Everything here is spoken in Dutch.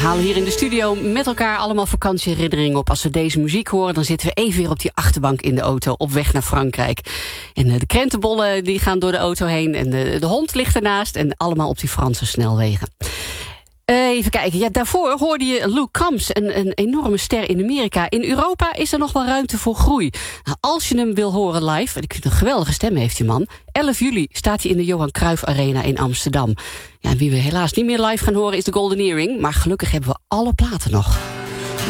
halen hier in de studio met elkaar allemaal vakantieherinneringen op. Als we deze muziek horen, dan zitten we even weer op die achterbank in de auto op weg naar Frankrijk. En de krentenbollen die gaan door de auto heen en de hond ligt ernaast en allemaal op die Franse snelwegen. Even kijken, ja, daarvoor hoorde je Luke Combs, een enorme ster in Amerika. In Europa is er nog wel ruimte voor groei. Nou, als je hem wil horen live, en ik vind een geweldige stem heeft die man, 11 juli staat hij in de Johan Cruijff Arena in Amsterdam. Ja, wie we helaas niet meer live gaan horen is de Golden Earring, maar gelukkig hebben we alle platen nog.